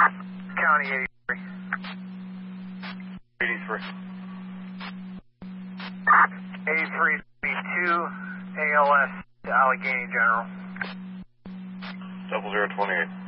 County 83. 83. 83B2 ALS to Allegheny General. 0028.